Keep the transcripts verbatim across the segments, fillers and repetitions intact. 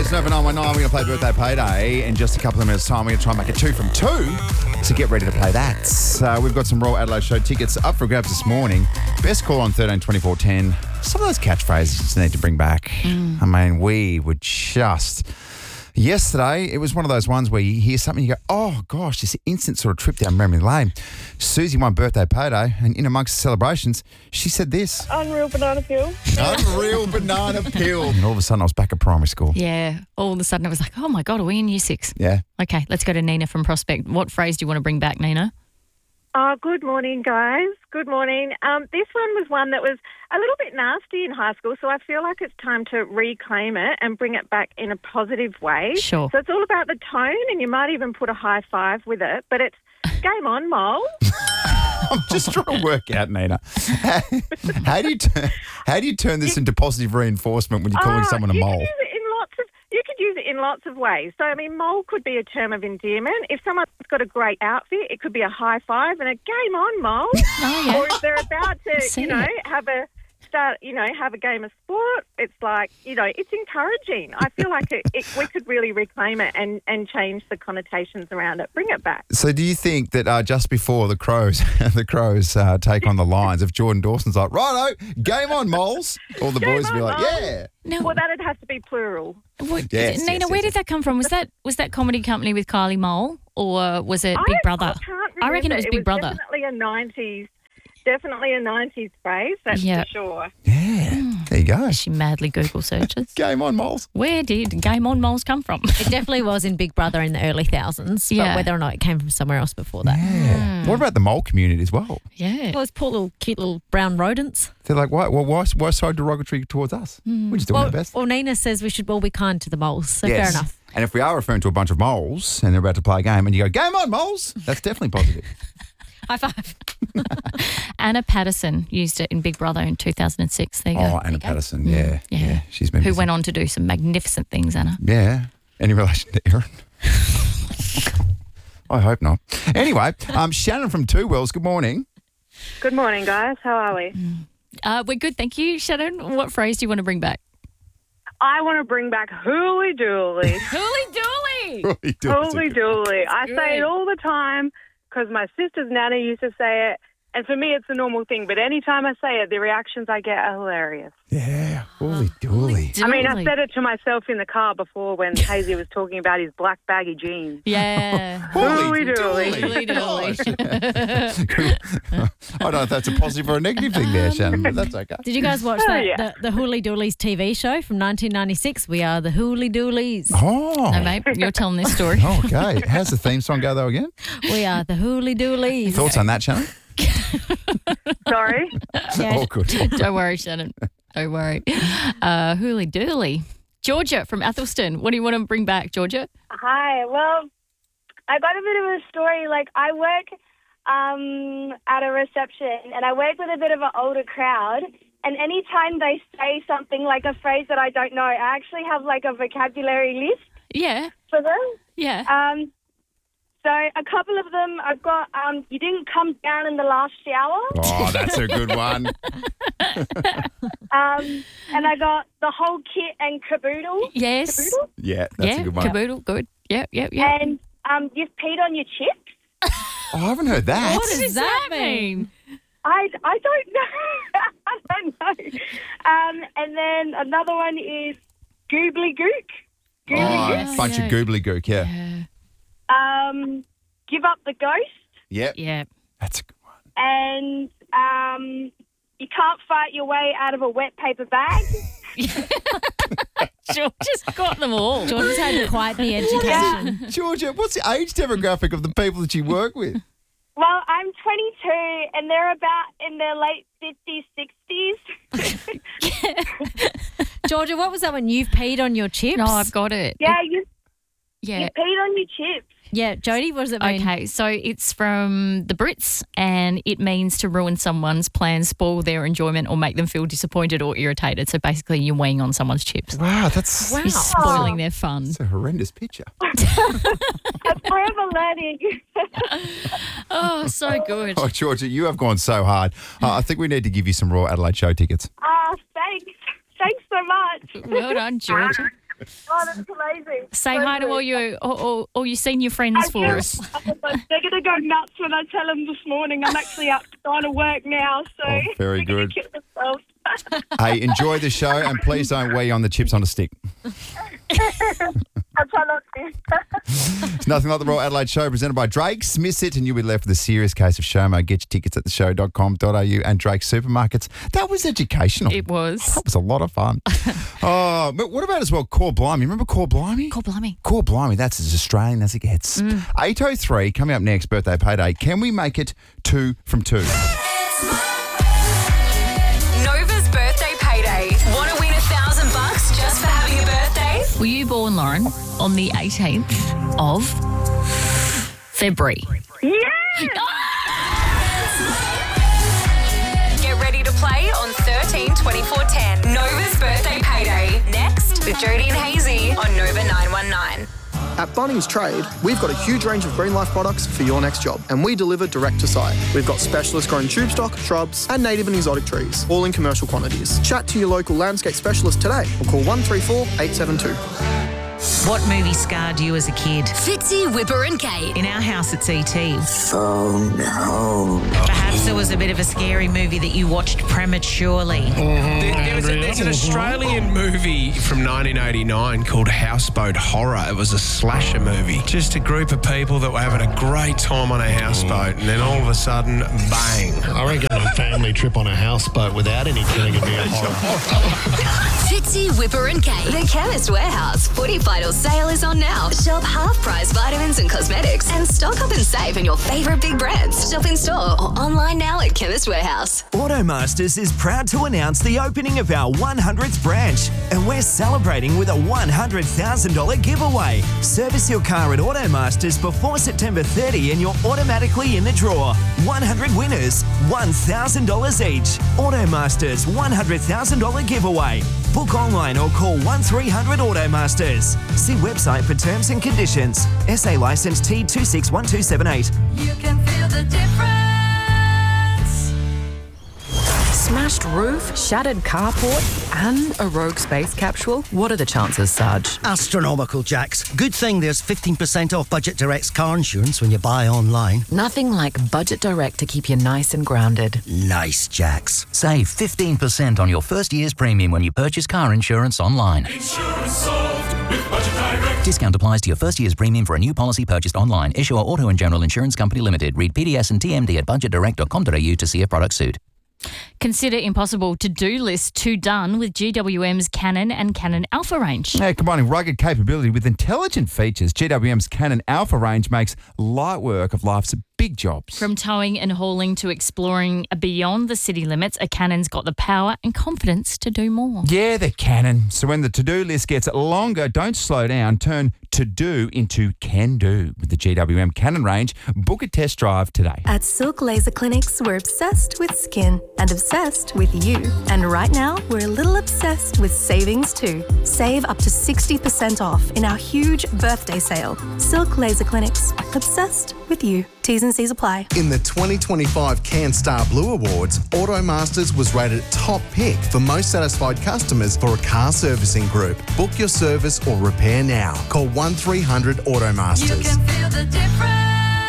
It's Nova nine one nine. We're going to play Birthday Payday in just a couple of minutes' time. We're going to try and make it two from two. So get ready to play that. Uh, we've got some Royal Adelaide Show tickets up for grabs this morning. Best call on thirteen twenty-four ten. Some of those catchphrases you just need to bring back. Mm. I mean, we were just... Yesterday, it was one of those ones where you hear something, you go, oh, gosh, this instant sort of trip down memory lane. Susie won Birthday Payday, and in amongst the celebrations, she said this. Unreal banana peel. Unreal banana peel. And all of a sudden, I was back at primary school. Yeah. All of a sudden, I was like, oh, my God, are we in year six? Yeah. Okay, let's go to Nina from Prospect. What phrase do you want to bring back, Nina? Oh, good morning, guys. Good morning. Um, this one was one that was a little bit nasty in high school, so I feel like it's time to reclaim it and bring it back in a positive way. Sure. So it's all about the tone, and you might even put a high five with it, but it's game on, Mole. I'm just trying to work out, Nina. How, how do you turn, how do you turn this into positive reinforcement when you're calling Oh, someone a you mole? Can use it in lots of, you could use it in lots of ways. So, I mean, mole could be a term of endearment. If someone's got a great outfit, it could be a high five and a game on, Mole. Oh, yeah. Or if they're about to, See you know, it. have a start, you know, have a game of sport, it's like, you know, it's encouraging. I feel like it, it, we could really reclaim it and, and change the connotations around it. Bring it back. So do you think that uh, just before the Crows the Crows uh, take on the Lions, if Jordan Dawson's like, righto, game on, moles, all the Game boys will be on, like, moles. yeah. No. Well, that'd have to be plural. What, Yes, Nina, yes, where yes, did that come from? Was that was that comedy company with Kylie Mole, or was it Big I, Brother? I can't remember. I reckon it was Big Brother. Definitely a nineties, definitely a nineties phrase, that's Yeah. for sure. Yeah, there you go. She madly Google searches. Game on, moles. Where did Game On Moles come from? It definitely was in Big Brother in the early thousands, but Yeah. whether or not it came from somewhere else before that. Yeah. What about the mole community as well? Yeah. Well, it's poor little, cute little brown rodents. They're like, why, well, why, why so derogatory towards us? We're just doing Well, our best. well, Nina says we should all be kind to the moles, so Yes. fair enough. And if we are referring to a bunch of moles and they're about to play a game and you go, game on, moles, that's definitely positive. High five. Anna Patterson used it in Big Brother in two thousand six. There you Oh, go. Anna Patterson, yeah, yeah. Yeah. She's been Who busy. went on to do some magnificent things, Anna. Yeah. Any relation to Aaron? I hope not. Anyway, um, Shannon from Two Wells, good morning. Good morning, guys. How are we? Uh, we're good, thank you. Shannon, what phrase do you want to bring back? I want to bring back hooly dooly. Hooly dooly! Really do Hooly it. dooly. I Good. say it all the time because my sister's nana used to say it, and for me it's a normal thing. But anytime I say it, the reactions I get are hilarious. Yeah, holy dooly. I mean, I've Dooly. said it to myself in the car before when Hazy was talking about his black baggy jeans. Yeah. Holy Hooly Hooly dooly. Gosh. I don't know if that's a positive or a negative thing there, Shannon, but that's okay. Did you guys watch Oh, that, yeah. the, the Hooly Doolies T V show from nineteen ninety-six? We are the Hooly Doolies. Oh, No, mate, you're telling this story. okay. How's the theme song go, though, again? We are the Hooly Doolies. Thoughts on that, Shannon? Sorry. Yeah. All good. Don't worry, Shannon. Don't worry. Uh, hooly dooly. Georgia from Athelston. What do you want to bring back, Georgia? Hi. Well, I got a bit of a story. Like, I work um, at a reception, and I work with a bit of an older crowd. And anytime they say something like a phrase that I don't know, I actually have like a vocabulary list Yeah. for them. Yeah. Um, so a couple of them, I've got. Um, you didn't come down in the last shower. Oh, that's a good one. Um, and I got the whole kit and caboodle. Yes. Caboodle. Yeah, that's yeah. a good one. Caboodle. Good. Yep. Yep. Yep. And um, you've peed on your chips. Oh, I haven't heard that. What does that mean? I, I don't know. I don't know. Um, and then another one is goobly gook. Oh, Goobly a bunch yeah. of goobly gook, yeah. Yeah. gook. Um, give up the ghost. Yep. Yeah. That's a good one. And um, you can't fight your way out of a wet paper bag. Georgia's got them all. Georgia's had quite the education. Georgia, what's the age demographic of the people that you work with? Well, I'm twenty-two, and they're about in their late fifties, sixties. Georgia, what was that one? You've peed on your chips? No, I've got it. Yeah, you, Yeah. you peed on your chips. Yeah, Jodie, what does it mean? Okay, so it's from the Brits and it means to ruin someone's plans, spoil their enjoyment, or make them feel disappointed or irritated. So basically, you're weighing on someone's chips. Wow, that's, Wow. You're spoiling their fun. that's a horrendous picture. I'm forever learning. Oh, so good. Oh, Georgia, you have gone so hard. Uh, I think we need to give you some Royal Adelaide Show tickets. Ah, thanks. Thanks so much. Well done, Georgia. Oh, that's amazing. Say So hi to good. all your all, all, all your senior friends I for do. us. They're going to go nuts when I tell them this morning. I'm actually up going to work now, so Oh, very they're gonna good. kill themselves. Hey, enjoy the show and please don't weigh on the chips on a stick. I'll try not to. It's nothing like the Royal Adelaide Show presented by Drake's. Miss it and you'll be left with a serious case of Showmo. Get your tickets at the show dot com dot a u and Drake's Supermarkets. That was educational. It was. That was a lot of fun. Oh, but what about as well Core Blimey? Remember Core Blimey? Cool, blimey. Core Blimey, that's as Australian as it gets. eight oh three, coming up next, birthday payday. Can we make it two from two? Nova's birthday payday. Want to win a thousand bucks just for having a birthday? Were you born, Lauren, on the eighteenth of February? Yeah! Get ready to play on thirteen twenty-four ten. Nova's birthday payday. Next with Jody and Hazy on Nova nine one nine. At Bunnings Trade, we've got a huge range of Green Life products for your next job, and we deliver direct to site. We've got specialist grown tube stock, shrubs, and native and exotic trees, all in commercial quantities. Chat to your local landscape specialist today or call one three four, eight seven two. What movie scarred you as a kid? Fitzy, Whipper and Kate. In our house, it's E T. Phone home. Perhaps there was a bit of a scary movie that you watched prematurely. There, there was a, there's an Australian movie from nineteen eighty-nine called Houseboat Horror. It was a slasher movie. Just a group of people that were having a great time on a houseboat, and then all of a sudden, bang. I reckon a family trip on a houseboat without any killing would be a horror. Fitzy, Whipper and Kate. The Chemist Warehouse forty final sale is on now. Shop half-price vitamins and cosmetics and stock up and save on your favourite big brands. Shop in store or online now at Chemist Warehouse. Automasters is proud to announce the opening of our one hundredth branch, and we're celebrating with a one hundred thousand dollars giveaway. Service your car at Automasters before September thirtieth and you're automatically in the draw. one hundred winners, one thousand dollars each. Automasters one hundred thousand dollars giveaway. Book online or call one three hundred Automasters. See website for terms and conditions. S A licence T two six one two seven eight. You can feel the difference. Smashed roof, shattered carport, and a rogue space capsule? What are the chances, Sarge? Astronomical, Jax. Good thing there's fifteen percent off Budget Direct's car insurance when you buy online. Nothing like Budget Direct to keep you nice and grounded. Nice, Jax. Save fifteen percent on your first year's premium when you purchase car insurance online. Insurance solved with Budget Direct. Discount applies to your first year's premium for a new policy purchased online. Issuer Auto and General Insurance Company Limited. Read P D S and T M D at budget direct dot com dot a u to see a product suit. Consider impossible to-do list to done with G W M's Canon and Canon Alpha range. Yeah, combining rugged capability with intelligent features, G W M's Canon Alpha range makes light work of life's big jobs. From towing and hauling to exploring beyond the city limits, a Canon's got the power and confidence to do more. Yeah, the Canon. So when the to-do list gets longer, don't slow down. Turn to-do into can-do with the G W M Canon range. Book a test drive today. At Silk Laser Clinics, we're obsessed with skin and obsessed with you. And right now, we're a little obsessed with savings too. Save up to sixty percent off in our huge birthday sale. Silk Laser Clinics, obsessed with you. T's and C's apply. In the twenty twenty-five CanStar Blue Awards, Automasters was rated top pick for most satisfied customers for a car servicing group. Book your service or repair now. Call one three hundred Automasters. You can feel the difference.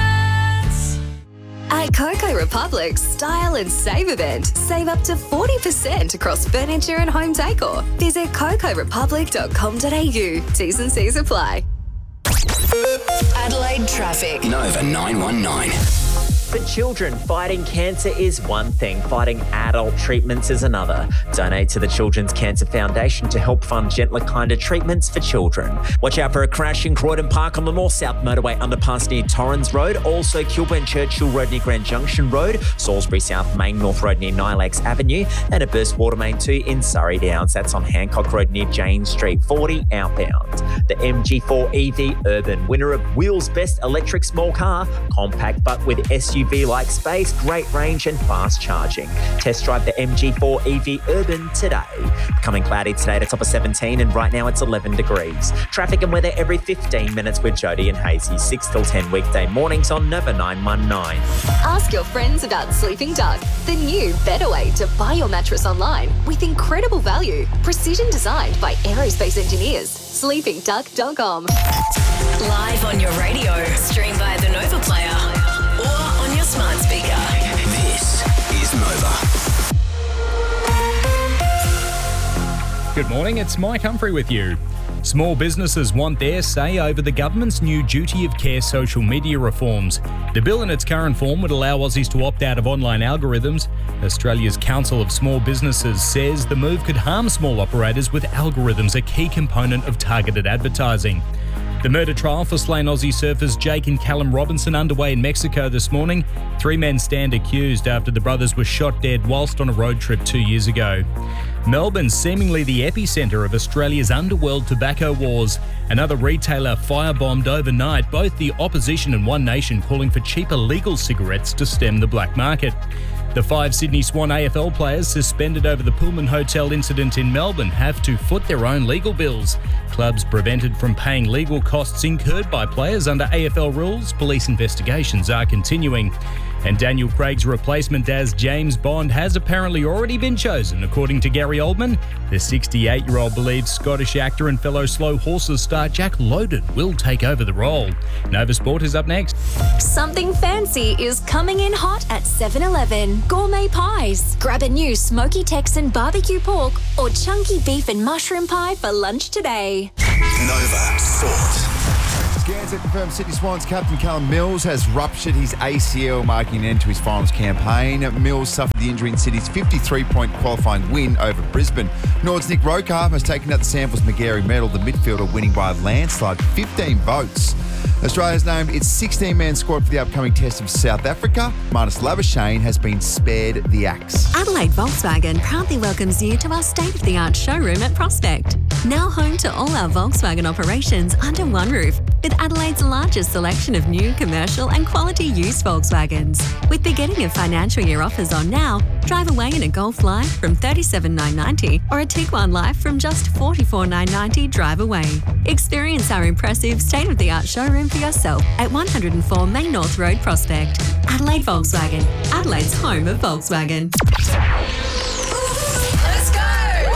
At Coco Republic's Style and Save event, save up to forty percent across furniture and home decor. Visit coco republic dot com dot a u. T's and C's apply. Adelaide traffic. Nova nine one nine. For children, fighting cancer is one thing, fighting adult treatments is another. Donate to the Children's Cancer Foundation to help fund gentler, kinder treatments for children. Watch out for a crash in Croydon Park on the north-south motorway underpass near Torrens Road. Also, Kilburn Churchill Road near Grand Junction Road. Salisbury South Main North Road near Nilex Avenue. And a burst water main two in Surrey Downs. That's on Hancock Road near Jane Street, forty outbound. The M G four E V Urban, winner of Wheels Best Electric Small Car. Compact but with S U V U V-like space, great range and fast charging. Test drive the M G four E V Urban today. Becoming cloudy today at a top of seventeen, and right now it's eleven degrees. Traffic and weather every fifteen minutes with Jody and Hazy, six till ten weekday mornings on Nova nine one nine. Ask your friends about Sleeping Duck, the new better way to buy your mattress online with incredible value. Precision designed by aerospace engineers. sleeping duck dot com. Live on your radio, stream via the Nova Player or on your smart speaker. This is Nova. Good morning, it's Mike Humphrey with you. Small businesses want their say over the government's new duty of care social media reforms. The bill in its current form would allow Aussies to opt out of online algorithms. Australia's Council of Small Businesses says the move could harm small operators with algorithms a key component of targeted advertising. The murder trial for slain Aussie surfers Jake and Callum Robinson underway in Mexico this morning. Three men stand accused after the brothers were shot dead whilst on a road trip two years ago. Melbourne, seemingly the epicentre of Australia's underworld tobacco wars. Another retailer firebombed overnight, both the opposition and One Nation calling for cheaper legal cigarettes to stem the black market. The five Sydney Swan A F L players suspended over the Pullman Hotel incident in Melbourne have to foot their own legal bills. Clubs prevented from paying legal costs incurred by players under A F L rules. Police investigations are continuing. And Daniel Craig's replacement as James Bond has apparently already been chosen, according to Gary Oldman. The sixty-eight-year-old believes Scottish actor and fellow Slow Horses star Jack Lowden will take over the role. Nova Sport is up next. Something fancy is coming in hot at seven eleven. Gourmet pies. Grab a new smoky Texan barbecue pork or chunky beef and mushroom pie for lunch today. Nova Sport. Scans have confirmed Sydney Swans captain Callum Mills has ruptured his A C L, marking an end to his finals campaign. Mills suffered the injury in Sydney's fifty-three point qualifying win over Brisbane. Nord's Nick Rokar has taken out the Sanford's Magarey medal, the midfielder winning by a landslide, fifteen votes. Australia has named its sixteen-man squad for the upcoming test of South Africa. Marnus Labuschagne has been spared the axe. Adelaide Volkswagen proudly welcomes you to our state-of-the-art showroom at Prospect. Now home to all our Volkswagen operations under one roof, with Adelaide's largest selection of new, commercial and quality used Volkswagens. With beginning of financial year offers on now, drive away in a Golf Life from thirty-seven thousand nine hundred ninety or a Tiguan Life from just forty-four thousand nine hundred ninety drive away. Experience our impressive state-of-the-art showroom for yourself at one oh four Main North Road, Prospect. Adelaide Volkswagen, Adelaide's home of Volkswagen. Let's go!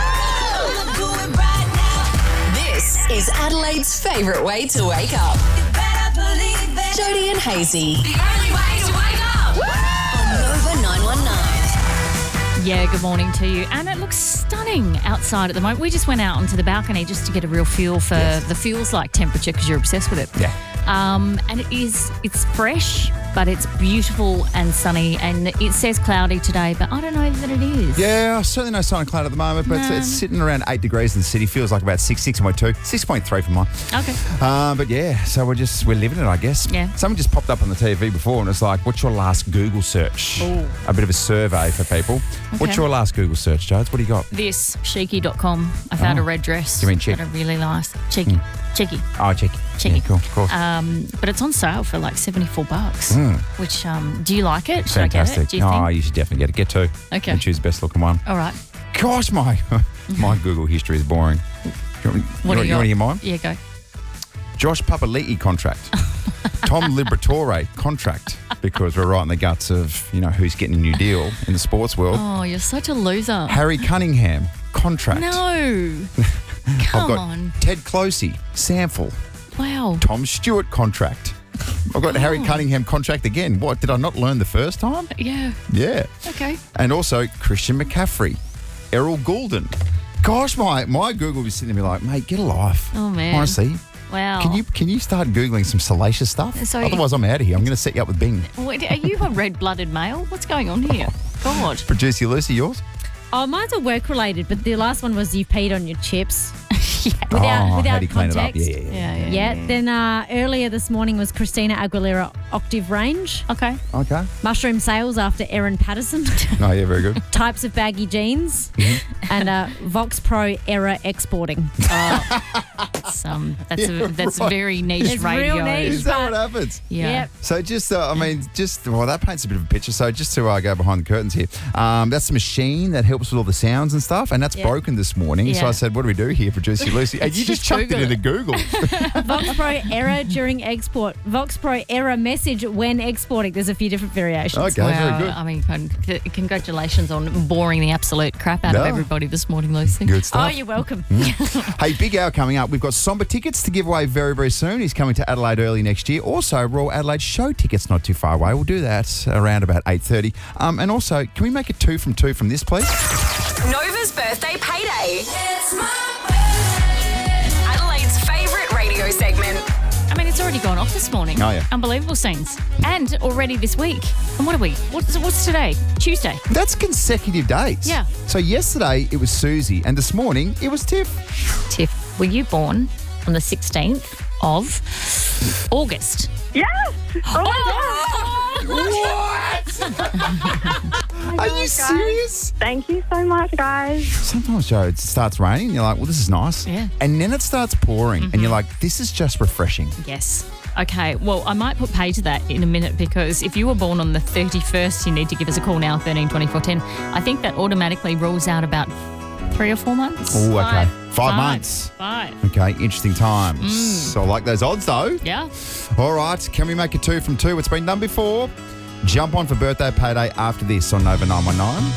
This is Adelaide's favourite way to wake up. Jody and Hazy. The only way to wake up! On Nova nine one nine. Yeah, good morning to you. And it looks stunning outside at the moment. We just went out onto the balcony just to get a real feel for yes. the feels-like temperature because you're obsessed with it. Yeah. Um, and it is, it's fresh, but it's beautiful and sunny. And it says cloudy today, but I don't know that it is. Yeah, certainly no sign of cloud at the moment, but no. it's, it's sitting around eight degrees in the city. Feels like about six, six point two, six point three for mine. Okay. Uh, but yeah, so we're just, we're living it, I guess. Yeah. Someone just popped up on the T V before and it's like, what's your last Google search? Ooh. A bit of a survey for people. Okay. What's your last Google search, Jodes? What do you got? This, cheeky dot com. I found Oh. a red dress. You mean cheeky? That I really nice. Cheeky. Mm. Cheeky. Oh, cheeky. Cheeky. Yeah, cool, of course. Um, but it's on sale for like seventy-four bucks. Mm. Which, um, do you like it? Should Fantastic. I get it? Do you oh, think? you should definitely get it. Get two. Okay. And choose the best looking one. All right. Gosh, my my Google history is boring. Do you want, What you, do you want to hear got? mine? Yeah, go. Josh Papali'i contract. Tom Liberatore contract. Because we're right in the guts of, you know, who's getting a new deal in the sports world. Oh, you're such a loser. Harry Cunningham contract. No. I've Come got on. Ted Closey, Sample. Wow. Tom Stewart contract. I've got Harry Cunningham contract again. What, did I not learn the first time? Yeah. Yeah. Okay. And also Christian McCaffrey, Errol Goulden. Gosh, my, my Google was sitting there like, mate, get a life. Oh, man. Honestly. Wow. Can you can you start Googling some salacious stuff? So- Otherwise, I'm out of here. I'm going to set you up with Bing. What, are you a red-blooded male? What's going on here? God. Producer Lucy, yours? Oh, mine's are work-related, but the last one was you've peed on your chips. yeah. Without, oh, without how do you clean context. it up? Yeah, yeah, yeah. Yeah, yeah, Yeah, yeah. then uh, earlier this morning was Christina Aguilera octave range. Okay. Okay. Mushroom sales after Erin Patterson. Oh, yeah, very good. Types of baggy jeans. And uh, Vox Pro era exporting. Oh, that's, um, that's, Yeah, a, that's right. very niche It's radio. real niche. Is that what happens? Yeah. Yep. So just, uh, I mean, just, well, that paints a bit of a picture. So just to uh, go behind the curtains here, um, that's the machine that helps with all the sounds and stuff, and that's Yeah. broken this morning. So Yeah. I said, what do we do here, producer Lucy? And you just Just chucked Google it into Google. Vox Pro error during export. Vox Pro error message when exporting. There's a few different variations. Okay, very good. I mean, con- c- congratulations on boring the absolute crap out No. of everybody this morning, Lucy. Good Oh, stuff. you're welcome. Hey, big hour coming up. We've got Somber tickets to give away very, very soon. He's coming to Adelaide early next year. Also, Royal Adelaide show tickets not too far away. We'll do that around about eight thirty. Um, and also, can we make it two from two from this, please? Nova's birthday payday. It's my birthday. Adelaide's favourite radio segment. I mean, it's already gone off this morning. Oh, yeah. Unbelievable scenes. And already this week. And what are we? What's, what's today? Tuesday. That's consecutive days. Yeah. So yesterday it was Susie, and this morning it was Tiff. Tiff, were you born on the sixteenth of August? Yes! Oh my Are you serious? Thank you so much, guys. Sometimes, Joe, it starts raining, and you're like, well, this is nice. Yeah. And then it starts pouring, and you're like, this is just refreshing. Yes. Okay, well, I might put pay to that in a minute because if you were born on the thirty-first, you need to give us a call now, thirteen twenty-four ten. I think that automatically rules out about three or four months. Oh, okay. Five. Five, Five. months. Five. Okay, interesting times. Mm. So I like those odds, though. Yeah. All right, can we make it two from two? It's been done before. Jump on for birthday payday after this on Nova nine one nine.